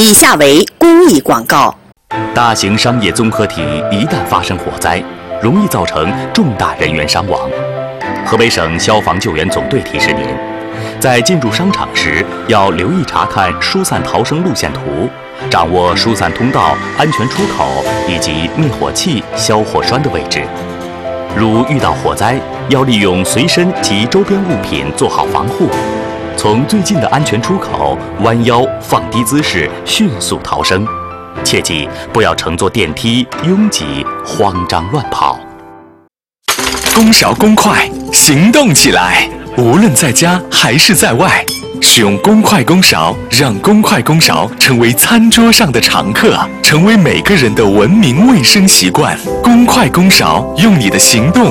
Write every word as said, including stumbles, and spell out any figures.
以下为公益广告。 大型商业综合体一旦发生火灾，容易造成重大人员伤亡。河北省消防救援总队提示您，在进入商场时要留意查看疏散逃生路线图，掌握疏散通道、安全出口以及灭火器、消火栓的位置。如遇到火灾，要利用随身及周边物品做好防护，从最近的安全出口弯腰放低姿势迅速逃生。切记不要乘坐电梯拥挤慌张乱跑。 公勺公筷，行动起来！无论在家还是在外，使用公筷公勺，让公筷公勺成为餐桌上的常客，成为每个人的文明卫生习惯。公筷公勺，用你的行动